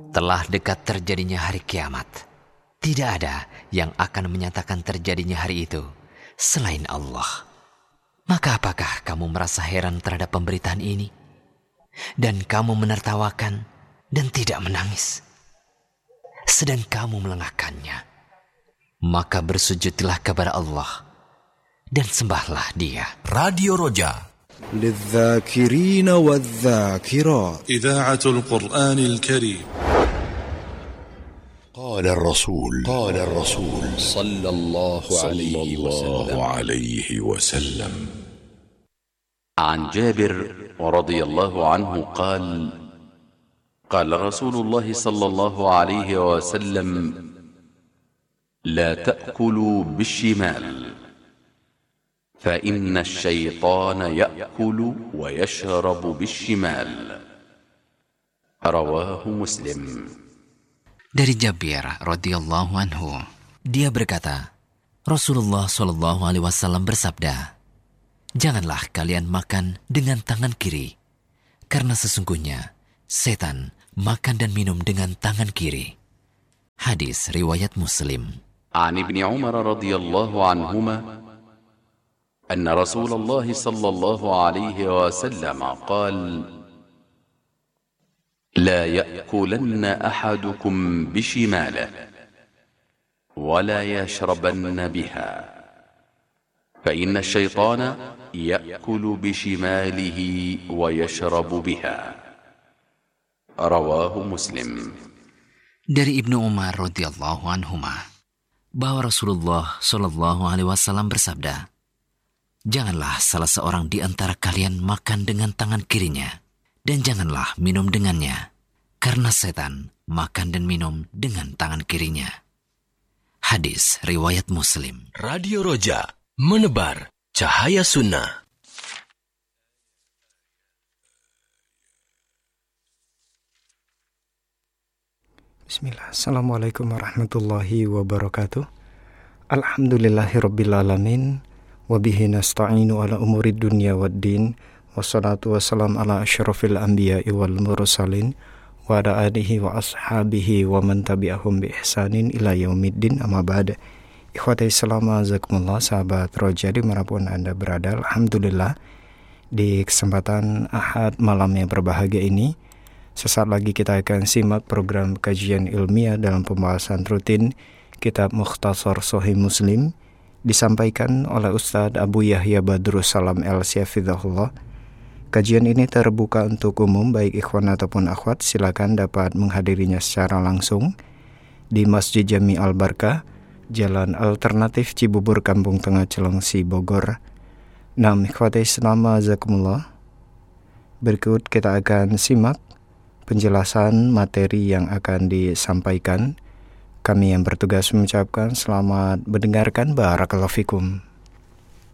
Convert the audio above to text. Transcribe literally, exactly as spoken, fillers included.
Telah dekat terjadinya hari kiamat. Tidak ada yang akan menyatakan terjadinya hari itu selain Allah. Maka apakah kamu merasa heran terhadap pemberitaan ini? Dan kamu menertawakan dan tidak menangis, sedang kamu melengahkannya. Maka bersujudlah kepada Allah dan sembahlah Dia. Radio Roja للذاكرين والذاكرات إذاعة القرآن الكريم. قال الرسول قال الرسول صلى الله عليه وسلم, عليه وسلم عن جابر رضي الله عنه قال قال رسول الله صلى الله عليه وسلم لا تأكلوا بالشمال فإن الشيطان يأكل ويشرب بالشمال. رواه مسلم. Dari Jabir radhiyallahu anhu, dia berkata, Rasulullah shallallahu alaihi wasallam bersabda, janganlah kalian makan dengan tangan kiri, karena sesungguhnya setan makan dan minum dengan tangan kiri. Hadis riwayat Muslim. عن ابن عمر رضي الله عنهما أن رسول الله صلى الله عليه وسلم قال لا يأكلن أحدكم بشماله ولا يشربن بها فإن الشيطان يأكل بشماله ويشرب بها. رواه مسلم. Dari Ibnu Umar radhiyallahu anhuma bahwa Rasulullah shallallahu alaihi wasallam bersabda, janganlah salah seorang di antara kalian makan dengan tangan kirinya, dan janganlah minum dengannya, karena setan makan dan minum dengan tangan kirinya. Hadis riwayat Muslim. Radio Roja, menebar cahaya sunnah. Bismillah. Assalamualaikum warahmatullahi wabarakatuh. Alhamdulillahirrabbilalamin. Wabihi nasta'inu ala umurid dunya waddin. Wassalatu wassalam ala asyrafil anbiya'i wal mursalin. Wa ala alihi wa ashabihi wa man tabi'ahum bi ihsanin ila yaumiddin, amma ba'da. Ikhwati Islam azakumullah, sahabat Roja dimanapun Anda berada. Alhamdulillah, di kesempatan Ahad malam yang berbahagia ini, sesaat lagi kita akan simak program kajian ilmiah dalam pembahasan rutin Kitab Mukhtasar Sahih Muslim, disampaikan oleh Ustadz Abu Yahya Badrus Salam El-Si Hafizahullah. Kajian ini terbuka untuk umum, baik ikhwan ataupun akhwat. Silakan dapat menghadirinya secara langsung di Masjid Jami Al-Barkah, Jalan Alternatif Cibubur, Kampung Tengah, Cilengsi, Bogor. Nam ikhwati Islam azakumullah, berikut kita akan simak penjelasan materi yang akan disampaikan. Kami yang bertugas mengucapkan selamat mendengarkan. Barakallahu fikum.